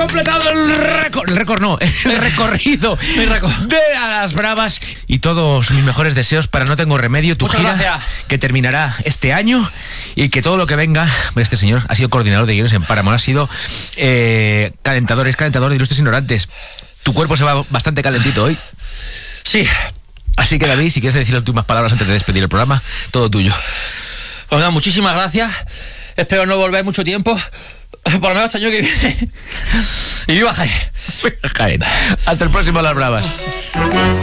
completado el recorrido de A las Bravas y todos mis mejores deseos para No Tengo Remedio, tu gira que terminará este año y que todo lo que venga. Este señor ha sido coordinador de guiones en Paramount, ha sido calentador de Ilustres Ignorantes. Tu cuerpo se va bastante calentito hoy. Sí. Así que, David, si quieres decir las últimas palabras antes de despedir el programa, todo tuyo. Pues nada, muchísimas gracias. Espero no volver mucho tiempo. Por lo menos este año que viene. Y viva Jaén. Hasta el próximo A las Bravas.